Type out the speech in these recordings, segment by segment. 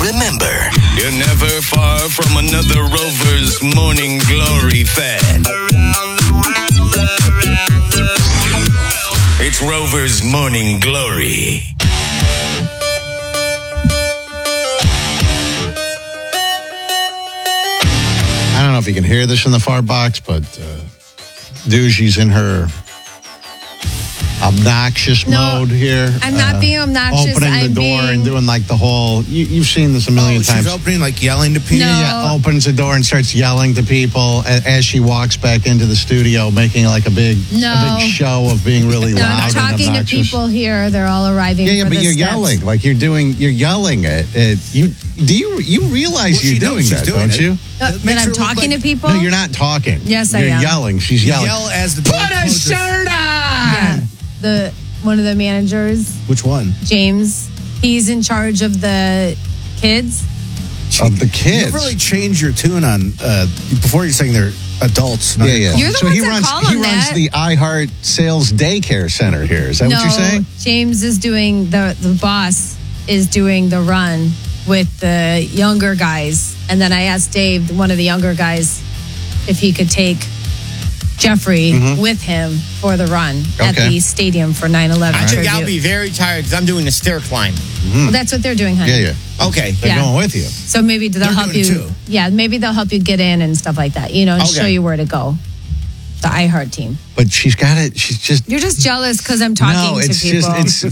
Remember, you're never far from another Rover's Morning Glory fan. It's Rover's Morning Glory. I don't know if you can hear this from the far box, but Doogie's in her obnoxious mode here. I'm not being obnoxious. Opening the door and doing like the whole, you've seen this a million times. She's opening, like yelling to people? No. Yeah, opens the door and starts yelling to people as she walks back into the studio, making like a big show of being really loud I'm and talking to obnoxious. people here. They're all arriving. Yeah, for but the you're steps. yelling. Like you're yelling it. Do you realize you're doing that, don't you? That I'm talking to people? No, you're not talking. Yes, I am. am. You're yelling. She's yelling. Yell as the door Put a closes. shirt on! Yeah. One of the managers, Which one? James, he's in charge of the kids. Of the kids. You've really changed your tune on, before you're saying they're adults. Not Yeah. You're the So ones he that runs. call He them runs that. the iHeart Sales Daycare Center here. Is that what you're saying? James is doing the boss is doing the run with the younger guys, and then I asked Dave, one of the younger guys, if he could take Jeffrey with him for the run at the stadium for 9/11 I think tribute. I'll be very tired because I'm doing the stair climb. Well, that's what they're doing, honey. Yeah. Okay. They're going with you. So maybe they'll help doing you. it too. Yeah, maybe they'll help you get in and stuff like that. And Okay. show you where to go. The iHeart team. But she's got it. She's just. You're just jealous because I'm talking to people.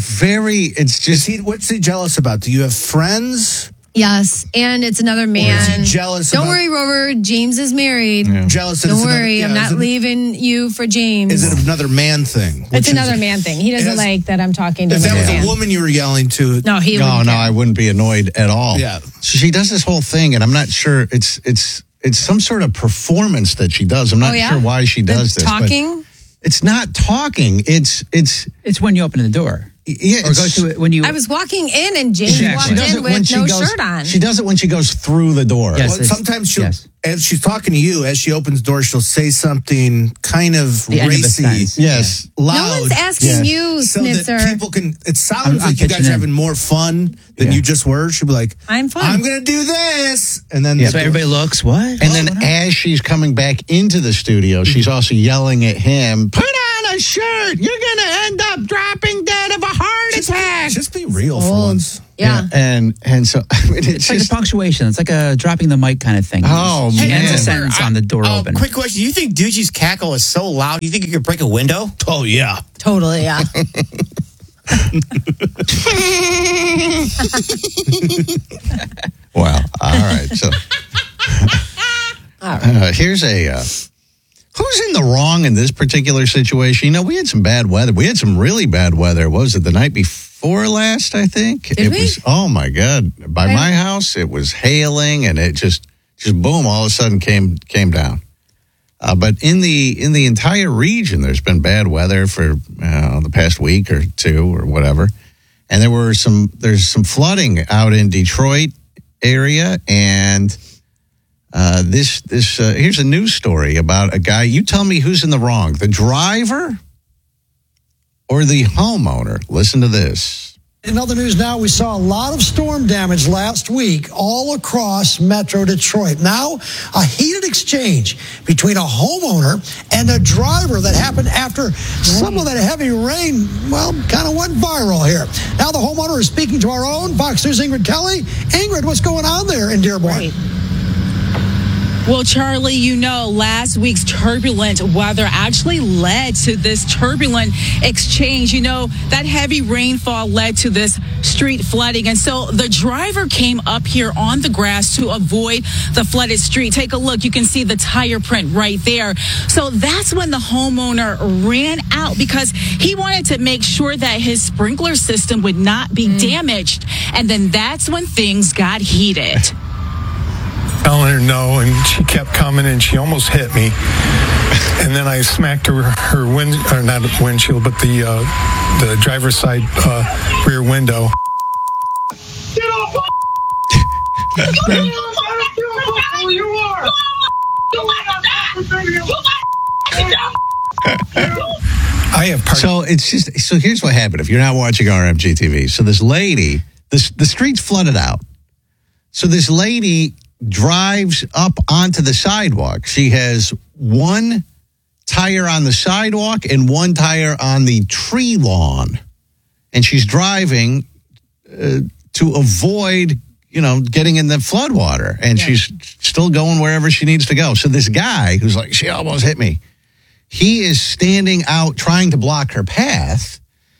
It's just. What's he jealous about? Do you have friends? Yes, and it's another Or man. is he jealous Don't about- worry, Rover. James is married. Yeah. Jealous that Don't it's another- worry, yeah, I'm is not it- leaving you for James. Is it another man thing? It's another man thing. He doesn't has- like that I'm talking to If that another was man. a woman you were yelling to, No, he No, wouldn't care. I wouldn't be annoyed at all. Yeah. So she does this whole thing, and I'm not sure it's some sort of performance that she does. I'm not sure why she does this. but Talking? It's not talking. It's when you open the door. Yeah, Or go to it when you. I was walking in and James Exactly. walked She does in it when with she no goes- shirt on. She does it when she goes through the door. Yes. well, sometimes she'll, Yes. as she's talking to you, as she opens the door, she'll say something kind of The end of the racy, sentence. Yes. loud. No one's asking Yes. you, so Snitzer. that people can. It sounds I'm like you guys pitching are in. having more fun than you just were. She'll be like, I'm fun. I'm going to do this," and then So everybody looks, what? And then as she's coming back into the studio, she's also yelling at him, "Put on a shirt. You're going to end up dropping dead of a heart attack." just be real for Old. once. Yeah. And so I mean, It's like the punctuation. It's like a dropping the mic kind of thing. Oh, She man. ends a sentence on the door open. Quick question. Do you think Doogie's cackle is so loud, you think you could break a window? Oh yeah. Totally, yeah. Wow. All right. So here's a who's in the wrong in this particular situation. You know, we had some bad weather. We had some really bad weather. What was it, the night before last, I think? Did it we? was, oh my God. By my house, it was hailing and it just boom, all of a sudden came down. But in the entire region, there's been bad weather for the past week or two or whatever. And there's some flooding out in Detroit area, and here's a news story about a guy. You tell me who's in the wrong, the driver or the homeowner. Listen to this. In other news now, we saw a lot of storm damage last week all across Metro Detroit. Now, a heated exchange between a homeowner and a driver that happened after some of that heavy rain, well, kind of went viral here. Now the homeowner is speaking to our own Fox News' Ingrid Kelly. Ingrid, what's going on there in Dearborn? Right. Well, Charlie, you know, last week's turbulent weather actually led to this turbulent exchange. You know, that heavy rainfall led to this street flooding. And so the driver came up here on the grass to avoid the flooded street. Take a look. You can see the tire print right there. So that's when the homeowner ran out because he wanted to make sure that his sprinkler system would not be damaged. And then that's when things got heated. Telling her no, and she kept coming, and she almost hit me. And then I smacked her or not windshield, but the driver's side rear window. Get off my you are! I have So here's what happened. If you're not watching RMG TV, so this lady, the street's flooded out. So this lady drives up onto the sidewalk. She has one tire on the sidewalk and one tire on the tree lawn. And she's driving to avoid, getting in the floodwater. And she's still going wherever she needs to go. So this guy who's like, she almost hit me. He is standing out trying to block her path.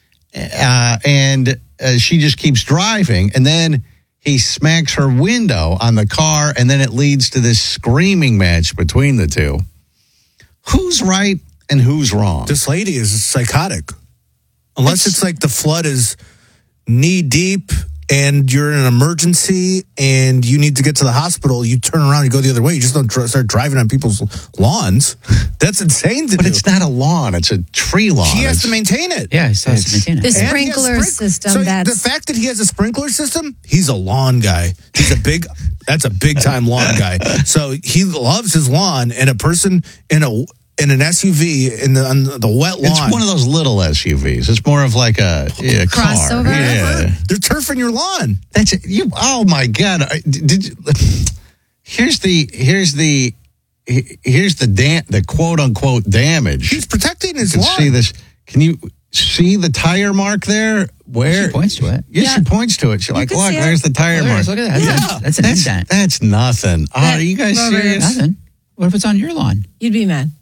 And she just keeps driving. And then he smacks her window on the car. And then it leads to this screaming match between the two. Who's right and who's wrong? This lady is psychotic. Unless it's like the flood is knee deep and you're in an emergency and you need to get to the hospital, you turn around and go the other way. You just don't start driving on people's lawns. That's insane to do. But it's not a lawn. It's a tree lawn. He has to maintain it. Yeah, he has to maintain it. The sprinkler system. So that's the fact that he has a sprinkler system, he's a lawn guy. That's a big time lawn guy. So he loves his lawn, and a person in an SUV on the wet lawn. It's one of those little SUVs. It's more of like a crossover. Car. Yeah. They're turfing your lawn. That's it. Oh my God! Here's the quote unquote damage. He's protecting his You lawn. can see this. Can you see the tire mark there? Where She points to it. Yes, she points to it. She's like, can look, see it. there's the tire mark. Look at that. Yeah. That's an indent. That's nothing. Are you guys serious? Nothing. What if it's on your lawn? you'd be mad.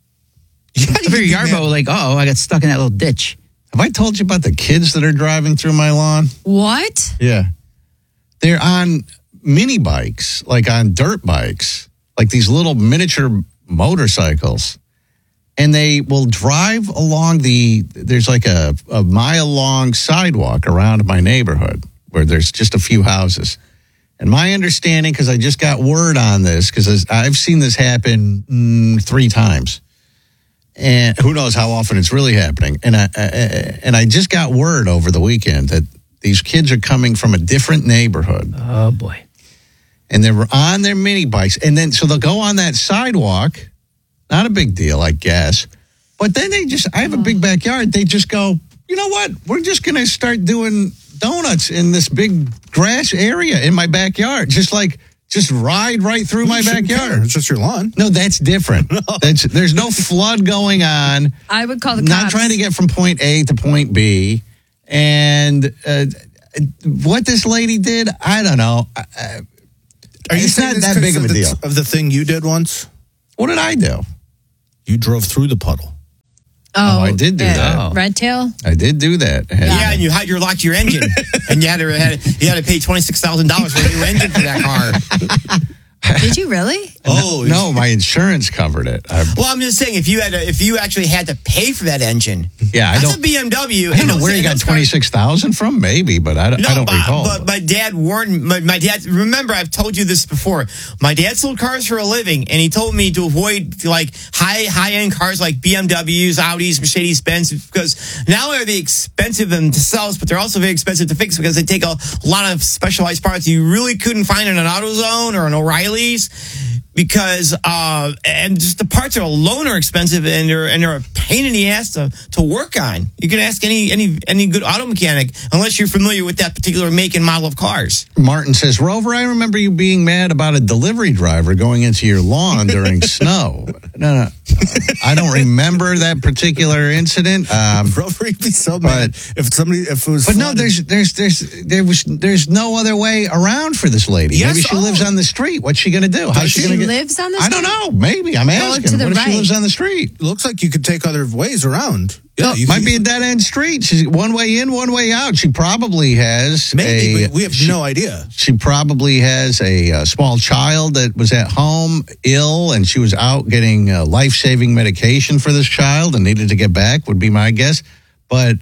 If your Yarbo, like, I got stuck in that little ditch. Have I told you about the kids that are driving through my lawn? What? Yeah. They're on mini bikes, like on dirt bikes, like these little miniature motorcycles. And they will drive along there's like a mile long sidewalk around my neighborhood where there's just a few houses. And my understanding, because I just got word on this, because I've seen this happen 3 times. And who knows how often it's really happening. And I just got word over the weekend that these kids are coming from a different neighborhood. Oh, boy. And they were on their mini bikes. And then, so they'll go on that sidewalk. Not a big deal, I guess. But then I have a big backyard. They just go, you know what? We're just going to start doing donuts in this big grass area in my backyard. Just ride right through my backyard. It's just your lawn. No, that's different. There's no flood going on. I would call the cops. Not trying to get from point A to point B. And what this lady did, I don't know. Are you it's saying not this that big of a deal. Of the thing you did once? What did I do? You drove through the puddle. Oh, I did do that. Red tail? I did do that. Yeah, and you locked your engine, and you had to pay $26,000 for a new engine for that car. Did you really? Oh no, my insurance covered it. Well, I'm just saying, if you actually had to pay for that engine, that's a BMW. I don't know where you got 26,000 from. Maybe, but I don't recall. But my dad warned my dad. Remember, I've told you this before. My dad sold cars for a living, and he told me to avoid like high end cars like BMWs, Audis, Mercedes Benz, because not only are they expensive themselves, but they're also very expensive to fix because they take a lot of specialized parts you really couldn't find in an AutoZone or an O'Reilly's. Because and just the parts alone are expensive and they're a pain in the ass to work on. You can ask any good auto mechanic unless you're familiar with that particular make and model of cars. Martin says, Rover, I remember you being mad about a delivery driver going into your lawn during snow. No, I don't remember that particular incident. Rover, you'd be so mad if it was. But no, there's no other way around for this lady. Yes, Maybe she lives on the street. What's she going to do? How's she going to get? Lives on the street? I don't know. Maybe I'm asking. to the What if right. she lives on the street? It looks like you could take other ways around. Yeah, Might be a dead end street. She's one way in, one way out. She probably has but we have no idea. She probably has a small child that was at home ill, and she was out getting life-saving medication for this child and needed to get back. Would be my guess. But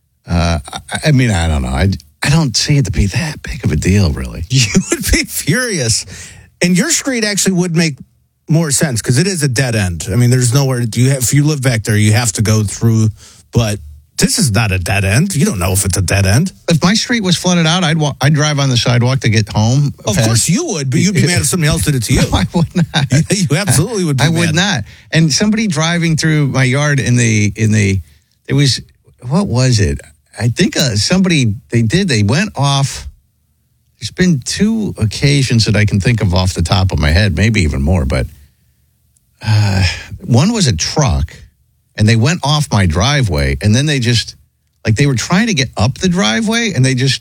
I mean, I don't know. I don't see it to be that big of a deal, really. You would be furious. And your street actually would make more sense because it is a dead end. I mean, there's nowhere if you live back there, you have to go through. But this is not a dead end. You don't know if it's a dead end. If my street was flooded out, I'd drive on the sidewalk to get home. Of course you would, but you'd be mad if somebody else did it to you. No, I would not. You absolutely would be I mad. would not. And somebody driving through my yard there was, what was it? I think they went off there's been 2 occasions that I can think of off the top of my head, maybe even more, but one was a truck, and they went off my driveway, and then they were trying to get up the driveway, and they just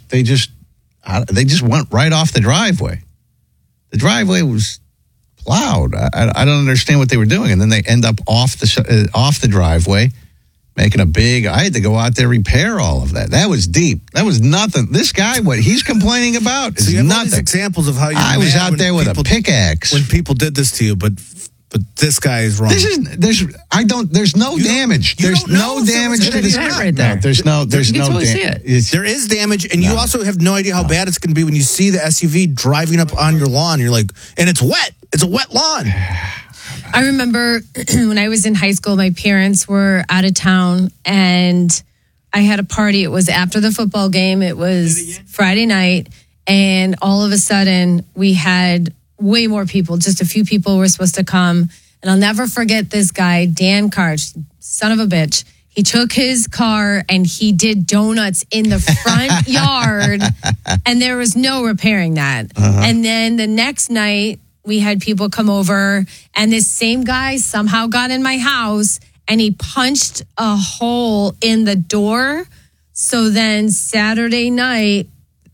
went right off the driveway. The driveway was plowed. I don't understand what they were doing, and then they end up off the driveway, making a big. I had to go out there repair all of that. That was deep. That was nothing. This guy, what he's complaining about is you have all nothing. these examples of how you. I was out there with a pickaxe when people did this to you, but this guy is wrong. There's no damage. There's no damage to this right there. No, there's no damage. There is damage, and you also have no idea how bad it's going to be when you see the SUV driving up on your lawn. You're like, and it's wet. It's a wet lawn. I remember when I was in high school, my parents were out of town, and I had a party. It was after the football game. It was Friday night, and all of a sudden, we had way more people. Just a few people were supposed to come. And I'll never forget this guy, Dan Karch, son of a bitch. He took his car and he did donuts in the front yard, and there was no repairing that. And then the next night, we had people come over, and this same guy somehow got in my house, and he punched a hole in the door. So then Saturday night,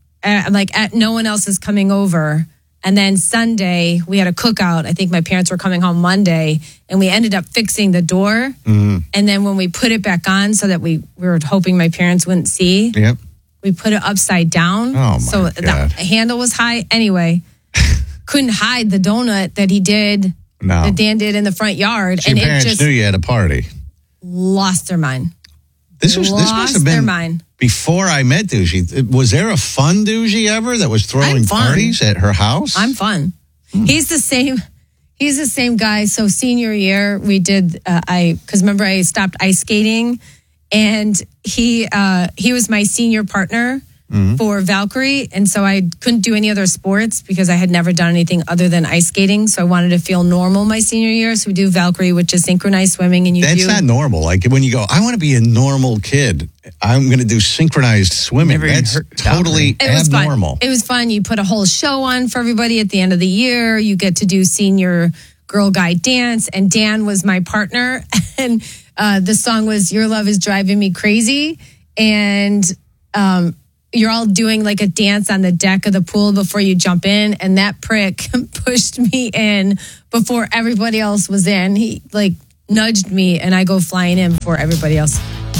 no one else is coming over. And then Sunday, we had a cookout. I think my parents were coming home Monday, and we ended up fixing the door. And then when we put it back on, so that we were hoping my parents wouldn't see, we put it upside down. Oh, my so God. the handle was high. Anyway, couldn't hide the donut that that Dan did in the front yard. So your parents knew you had a party. Lost their mind. This must have their been mind. Before I met Doogie. Was there a fun Doogie ever that was throwing parties at her house? I'm fun. He's the same guy. So senior year, we did. Because remember, I stopped ice skating, and he was my senior partner for Valkyrie, and so I couldn't do any other sports because I had never done anything other than ice skating. So I wanted to feel normal my senior year. So we do Valkyrie, which is synchronized swimming, and that's not normal. Like when you go, I want to be a normal kid. I'm going to do synchronized swimming. That's totally abnormal. It was fun. You put a whole show on for everybody at the end of the year. You get to do senior girl guy dance, and Dan was my partner. And the song was "Your Love Is Driving Me Crazy," and you're all doing like a dance on the deck of the pool before you jump in, and that prick pushed me in before everybody else was in. He like nudged me, and I go flying in before everybody else.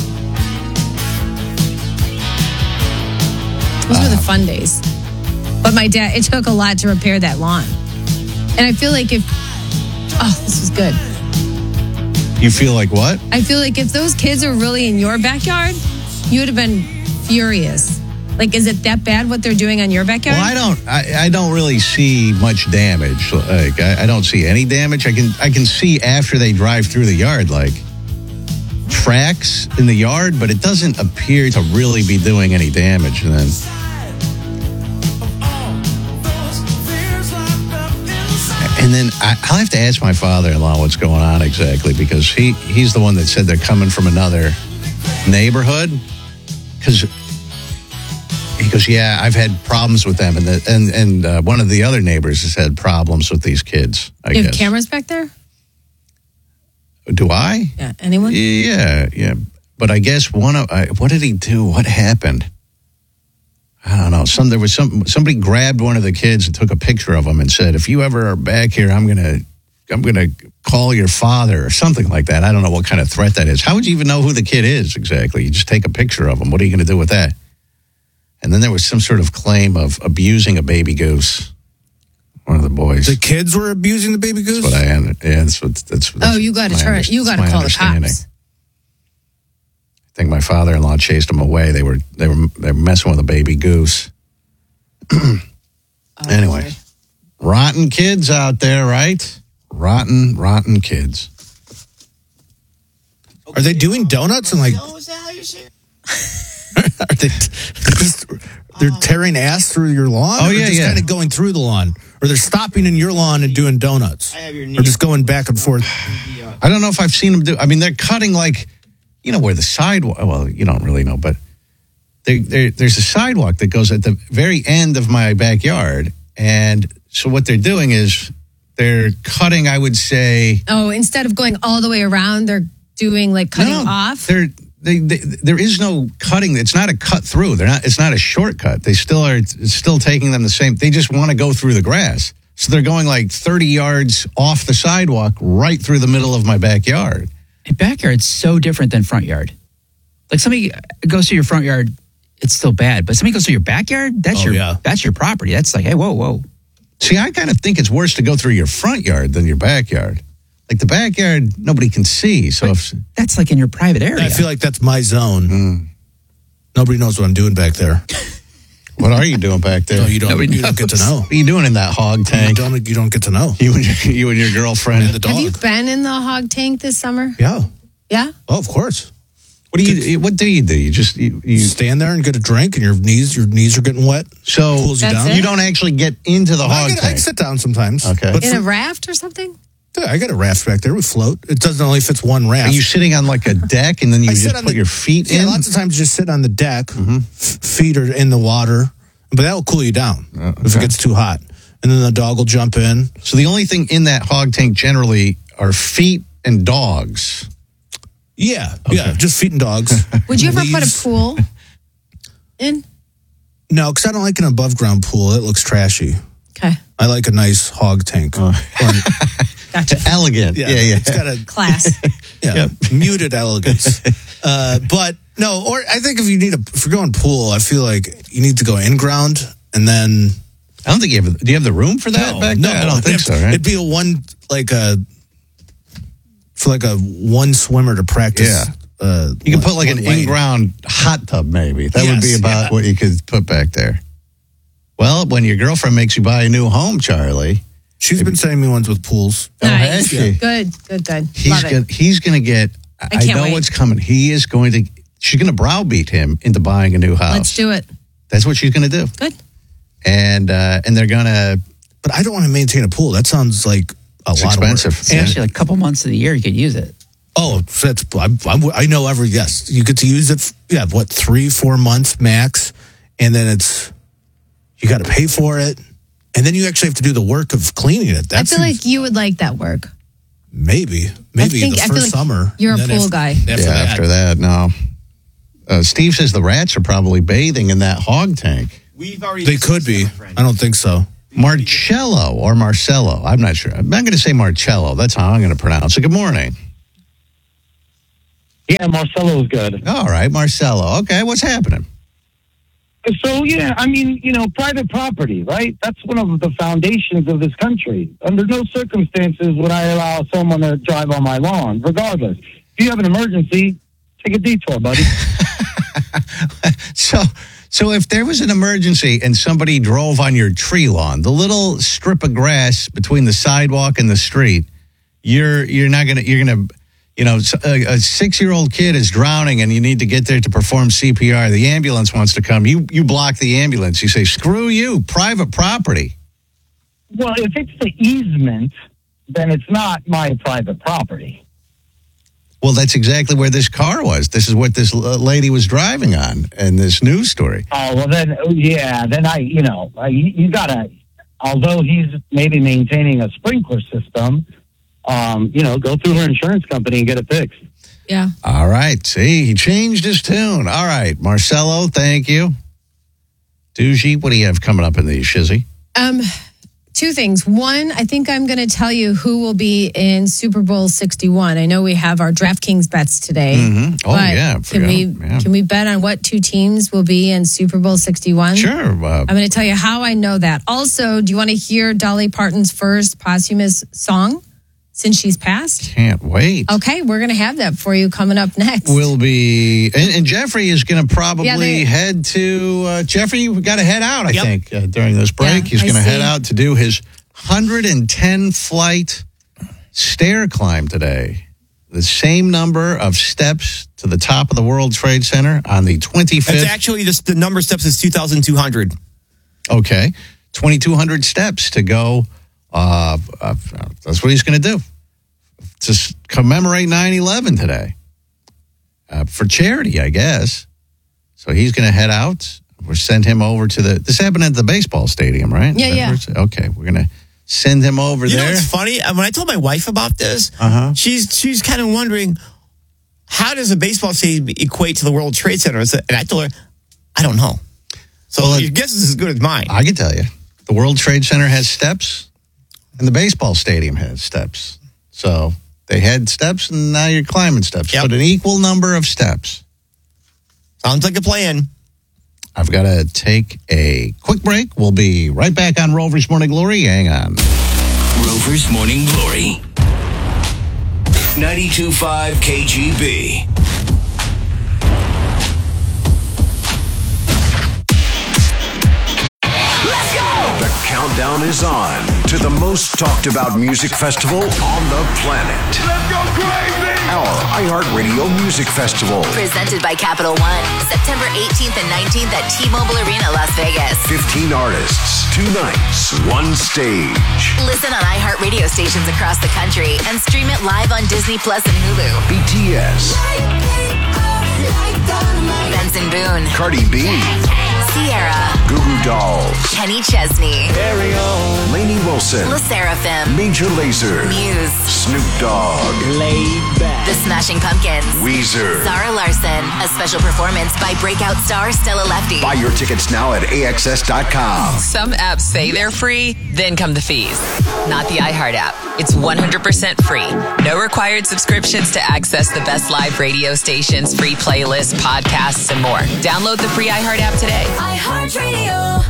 Those were the fun days. But my dad, it took a lot to repair that lawn. And I feel like this was good. You feel like what? I feel like if those kids are really in your backyard, you would have been furious. Like, is it that bad what they're doing on your backyard? Well, I don't really see much damage. Like, I don't see any damage. I can see after they drive through the yard, like tracks in the yard, but it doesn't appear to really be doing any damage. And then, I'll have to ask my father-in-law what's going on exactly, because he's the one that said they're coming from another neighborhood. Because he goes, yeah, I've had problems with them, and one of the other neighbors has had problems with these kids. I you guess. have cameras back there? Do I? Yeah. Anyone? Yeah. But I guess what did he do? What happened? I don't know. Somebody grabbed one of the kids and took a picture of him and said, "If you ever are back here, I'm gonna call your father," or something like that. I don't know what kind of threat that is. How would you even know who the kid is exactly? You just take a picture of him. What are you going to do with that? And then there was some sort of claim of abusing a baby goose. One of the boys. The kids were abusing the baby goose? That's what that's oh, you got to call the cops. I think my father-in-law chased them away. They were messing with a baby goose. Anyway, rotten kids out there, right? Rotten kids. Are they doing donuts and like? Are they they're tearing ass through your lawn? Oh, or yeah, just kind of going through the lawn, or they're stopping in your lawn and doing donuts, or just going back and forth. I don't know if I've seen them do. I mean, they're cutting like, where the sidewalk. Well, you don't really know, but there's a sidewalk that goes at the very end of my backyard. And so what they're doing is they're cutting, I would say. Oh, instead of going all the way around, they're doing like cutting off? There is no cutting. It's not a cut through. It's not a shortcut. They still are. It's still taking them the same. They just want to go through the grass. So they're going like 30 yards off the sidewalk right through the middle of my backyard. And backyard's so different than front yard. Like somebody goes to your front yard, it's still bad. But somebody goes to your backyard, that's your property. That's like, hey, whoa. See, I kind of think it's worse to go through your front yard than your backyard. Like the backyard, nobody can see. So if, that's like in your private area. I feel like that's my zone. Nobody knows what I'm doing back there. What are you doing back there? No, you don't get to know. What are you doing in that hog tank? You don't get to know. You and your girlfriend and the dog. Have you been in the hog tank this summer? Yeah. Yeah? Oh, of course. What do you do? You just you stand there and get a drink, and your knees are getting wet. So cools you That's down. it? You don't actually get into the hog I tank. sit down sometimes. Okay. But In a raft or something? yeah, I got a raft back there. We float. It doesn't only fits one raft. Are you sitting on like a deck and then you I sit just on put your feet Yeah, in? lots of times you just sit on the deck, feet are in the water, but that will cool you down if it gets too hot. And then the dog will jump in. So the only thing in that hog tank generally are feet and dogs. Yeah, just feet and dogs. Would you ever put Leaves. a pool in? No, because I don't like an above ground pool. It looks trashy. Okay. I like a nice hog tank. Gotcha. Elegant. Yeah. It's got a Class. muted elegance. But no, or I think if you're going pool, I feel like you need to go in ground and then. I don't think do you have the room for that back there? I don't think so, right? It'd be a one swimmer to practice. Yeah. You can put like an in-ground hot tub maybe. That would be about what you could put back there. Well, when your girlfriend makes you buy a new home, Charlie. She's been sending me ones with pools. Nice. Oh, has she? Good. He's going to get, I can't know wait. what's coming. She's going to browbeat him into buying a new house. Let's do it. That's what she's going to do. Good. And they're going to. But I don't want to maintain a pool. That sounds like a lot expensive. of work. And actually, like a couple months of the year, you could use it. Oh, I know yes. You get to use it, 3-4 months max. And then you got to pay for it. And then you actually have to do the work of cleaning it. I feel like you would like that work. Maybe I the feel first like summer. You're a and then pool guy. After that, no. Steve says the rats are probably bathing in that hog tank. They could be. I don't think so. Marcello or Marcello. I'm not sure. I'm not going to say Marcello. That's how I'm going to pronounce it. Good morning. Yeah, Marcello is good. All right, Marcello. Okay, what's happening? So, private property, right? That's one of the foundations of this country. Under no circumstances would I allow someone to drive on my lawn, regardless. If you have an emergency, take a detour, buddy. So if there was an emergency and somebody drove on your tree lawn, the little strip of grass between the sidewalk and the street, you're gonna a 6-year-old kid is drowning and you need to get there to perform CPR. The ambulance wants to come. You block the ambulance. You say, screw you, private property. Well, if it's the easement, then it's not my private property. Well, that's exactly where this car was. This is what this lady was driving on in this news story. Oh, well, then you gotta, although he's maybe maintaining a sprinkler system, go through her insurance company and get it fixed. Yeah. All right. See, he changed his tune. All right. Marcello, thank you. Doogie, what do you have coming up in the shizzy? Two things. One, I think I'm going to tell you who will be in Super Bowl 61. I know we have our DraftKings bets today. Mm-hmm. Oh, but yeah. Can we bet on what two teams will be in Super Bowl 61? Sure. I'm going to tell you how I know that. Also, do you want to hear Dolly Parton's first posthumous song since she's passed? Can't wait. Okay, we're going to have that for you coming up next. We'll be, and Jeffrey is going to probably head to, Jeffrey, we got to head out, I think, during this break. He's going to head out to do his 110 flight stair climb today. The same number of steps to the top of the World Trade Center on the 25th. It's actually just the number of steps is 2,200. Okay. 2,200 steps to go. That's what he's going to do. To commemorate 9/11 today. For charity, I guess. So he's going to head out. We'll send him over to this happened at the baseball stadium, right? Yeah. Okay, we're going to send him over there. You know what's funny? When I told my wife about this, she's kind of wondering, how does a baseball stadium equate to the World Trade Center? And I told her, I don't know. So your guess is as good as mine. I can tell you. The World Trade Center has steps, and the baseball stadium has steps. So they had steps, and now you're climbing steps. But an equal number of steps. Sounds like a plan. I've got to take a quick break. We'll be right back on Rover's Morning Glory. Hang on. Rover's Morning Glory. 92.5 KGB. The countdown is on to the most talked about music festival on the planet. Let's go crazy! Our iHeartRadio Music Festival. Presented by Capital One, September 18th and 19th at T-Mobile Arena, Las Vegas. 15 artists, 2 nights, 1 stage. Listen on iHeartRadio stations across the country and stream it live on Disney Plus and Hulu. BTS. Benson Boone. Cardi B. Sierra. Goo Goo Dolls. Kenny Chesney. Carry On. Lainey Wilson. La Seraphim. Major Lazer. Muse. Snoop Dogg. Laid Back. The Smashing Pumpkins. Weezer. Zara Larson. A special performance by breakout star Stella Lefty. Buy your tickets now at AXS.com. Some apps say they're free, then come the fees. Not the iHeart app. It's 100% free. No required subscriptions to access the best live radio stations, free playlists, podcasts, and more. Download the free iHeart app today. iHeartRadio.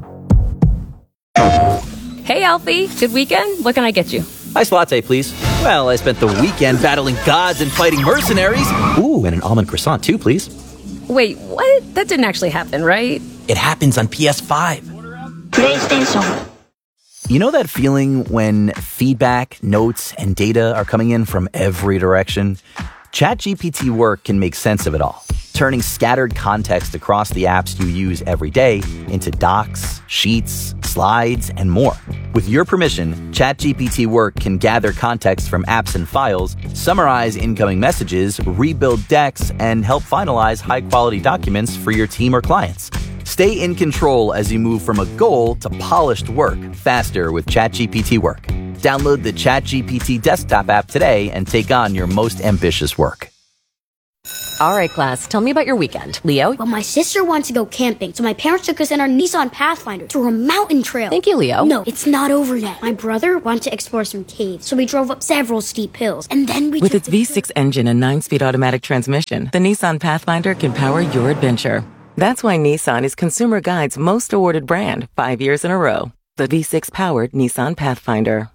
Hey, Alfie. Good weekend? What can I get you? Iced latte, please. Well, I spent the weekend battling gods and fighting mercenaries. Ooh, and an almond croissant, too, please. Wait, what? That didn't actually happen, right? It happens on PS5. PlayStation. You know that feeling when feedback, notes, and data are coming in from every direction? ChatGPT Work can make sense of it all, turning scattered context across the apps you use every day into docs, sheets, slides, and more. With your permission, ChatGPT Work can gather context from apps and files, summarize incoming messages, rebuild decks, and help finalize high-quality documents for your team or clients. Stay in control as you move from a goal to polished work faster with ChatGPT Work. Download the ChatGPT desktop app today and take on your most ambitious work. All right, class. Tell me about your weekend. Leo? Well, my sister wants to go camping, so my parents took us in our Nissan Pathfinder through a mountain trail. Thank you, Leo. No, it's not over yet. My brother wanted to explore some caves, so we drove up several steep hills, and then we With its V6 engine and 9-speed automatic transmission, the Nissan Pathfinder can power your adventure. That's why Nissan is Consumer Guide's most awarded brand 5 years in a row. The V6-powered Nissan Pathfinder.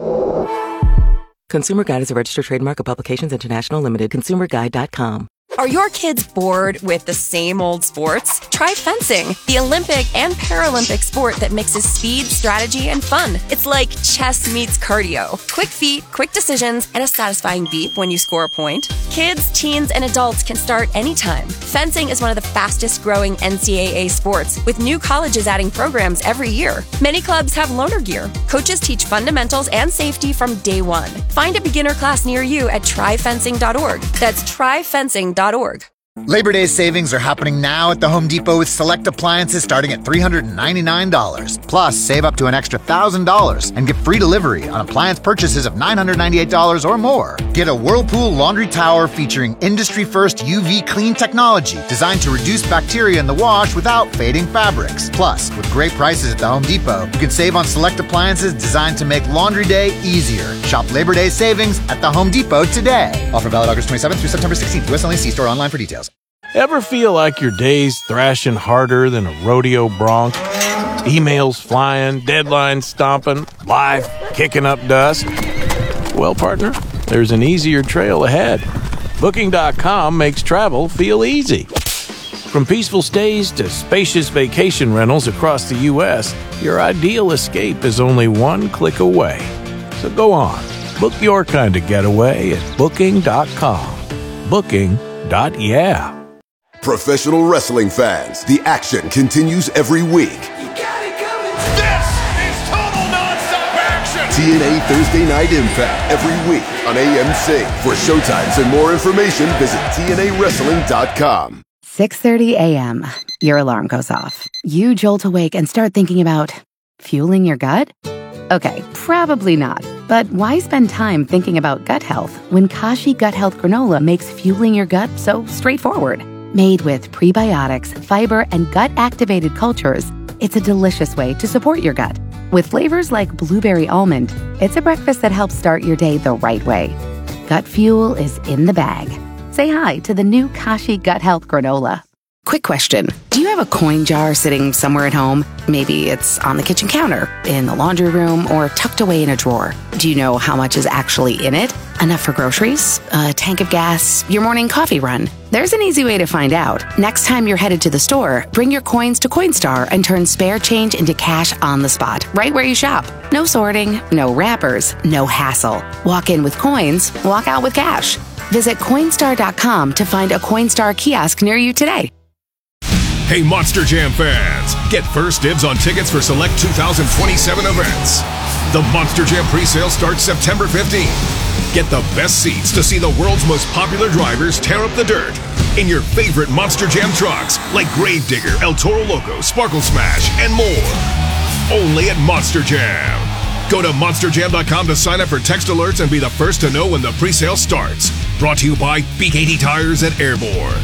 Consumer Guide is a registered trademark of Publications International Limited. ConsumerGuide.com. Are your kids bored with the same old sports? Try fencing, the Olympic and Paralympic sport that mixes speed, strategy, and fun. It's like chess meets cardio. Quick feet, quick decisions, and a satisfying beep when you score a point. Kids, teens, and adults can start anytime. Fencing is one of the fastest growing NCAA sports, with new colleges adding programs every year. Many clubs have loaner gear. Coaches teach fundamentals and safety from day one. Find a beginner class near you at tryfencing.org. That's tryfencing.org. Labor Day savings are happening now at the Home Depot with select appliances starting at $399. Plus, save up to an extra $1,000 and get free delivery on appliance purchases of $998 or more. Get a Whirlpool laundry tower featuring industry-first UV clean technology designed to reduce bacteria in the wash without fading fabrics. Plus, with great prices at the Home Depot, you can save on select appliances designed to make laundry day easier. Shop Labor Day savings at the Home Depot today. Offer valid August 27th through September 16th. US only. See store online for details. Ever feel like your day's thrashing harder than a rodeo bronc? Emails flying, deadlines stomping, life kicking up dust? Well, partner, there's an easier trail ahead. Booking.com makes travel feel easy. From peaceful stays to spacious vacation rentals across the U.S., your ideal escape is only one click away. So go on, book your kind of getaway at Booking.com. Booking.yeah. Professional wrestling fans, the action continues every week. This is total nonstop action! TNA Thursday Night Impact every week on AMC. For showtimes and more information, visit TNAWrestling.com. 6:30 a.m. Your alarm goes off. You jolt awake and start thinking about fueling your gut? Okay, probably not. But why spend time thinking about gut health when Kashi Gut Health Granola makes fueling your gut so straightforward? Made with prebiotics, fiber, and gut-activated cultures, it's a delicious way to support your gut. With flavors like blueberry almond, it's a breakfast that helps start your day the right way. Gut fuel is in the bag. Say hi to the new Kashi Gut Health Granola. Quick question. Do you have a coin jar sitting somewhere at home? Maybe it's on the kitchen counter, in the laundry room, or tucked away in a drawer. Do you know how much is actually in it? Enough for groceries, a tank of gas, your morning coffee run? There's an easy way to find out. Next time you're headed to the store, bring your coins to Coinstar and turn spare change into cash on the spot, right where you shop. No sorting, no wrappers, no hassle. Walk in with coins, walk out with cash. Visit Coinstar.com to find a Coinstar kiosk near you today. Hey, Monster Jam fans! Get first dibs on tickets for select 2027 events. The Monster Jam presale starts September 15th. Get the best seats to see the world's most popular drivers tear up the dirt in your favorite Monster Jam trucks like Gravedigger, El Toro Loco, Sparkle Smash, and more. Only at Monster Jam. Go to monsterjam.com to sign up for text alerts and be the first to know when the presale starts. Brought to you by BKT Tires and Airborne.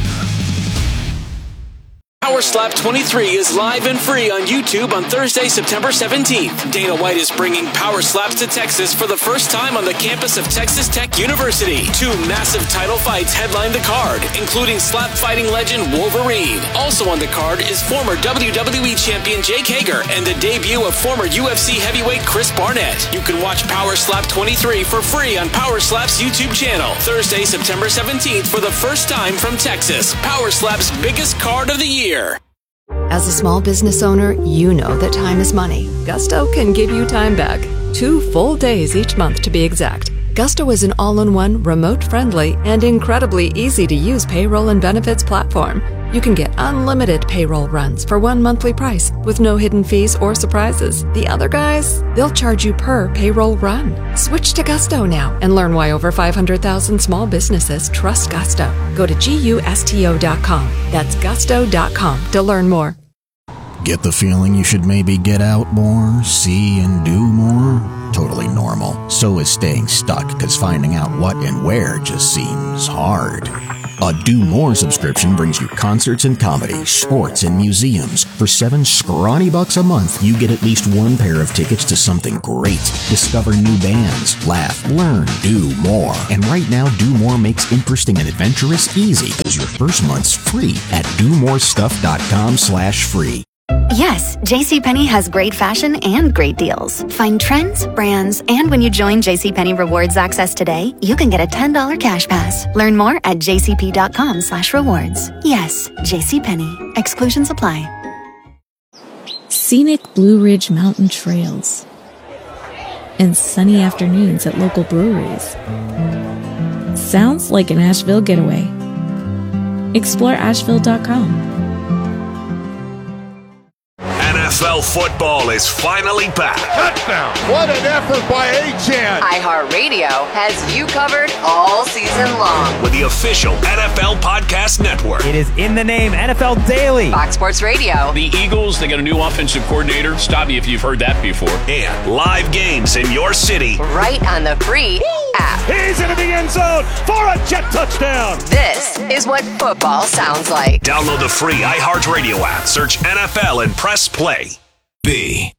Power Slap 23 is live and free on YouTube on Thursday, September 17th. Dana White is bringing Power Slaps to Texas for the first time on the campus of Texas Tech University. 2 massive title fights headline the card, including slap fighting legend Wolverine. Also on the card is former WWE champion Jake Hager and the debut of former UFC heavyweight Chris Barnett. You can watch Power Slap 23 for free on Power Slap's YouTube channel. Thursday, September 17th for the first time from Texas. Power Slap's biggest card of the year. As a small business owner, you know that time is money. Gusto can give you time back. 2 full days each month to be exact. Gusto is an all-in-one, remote-friendly, and incredibly easy-to-use payroll and benefits platform. You can get unlimited payroll runs for one monthly price with no hidden fees or surprises. The other guys, they'll charge you per payroll run. Switch to Gusto now and learn why over 500,000 small businesses trust Gusto. Go to GUSTO.com. That's gusto.com to learn more. Get the feeling you should maybe get out more, see and do more? Totally normal. So is staying stuck, because finding out what and where just seems hard. A Do More subscription brings you concerts and comedy, sports and museums. For $7 scrawny bucks a month, you get at least 1 pair of tickets to something great. Discover new bands, laugh, learn, do more. And right now, Do More makes interesting and adventurous easy, because your first month's free at domorestuff.com/free. Yes, JCPenney has great fashion and great deals. Find trends, brands, and when you join JCPenney Rewards Access today, you can get a $10 cash pass. Learn more at jcp.com/rewards. Yes, JCPenney. Exclusions apply. Scenic Blue Ridge Mountain trails and sunny afternoons at local breweries. Sounds like an Asheville getaway. Explore Asheville.com. NFL football is finally back. Touchdown! What an effort by Achane! iHeartRadio has you covered all season long. With the official NFL Podcast Network. It is in the name, NFL Daily. Fox Sports Radio. The Eagles, they got a new offensive coordinator. Stop me if you've heard that before. And live games in your city. Right on the free app. He's into the end zone for a jet touchdown. This is what football sounds like. Download the free iHeartRadio app. Search NFL and press play. B.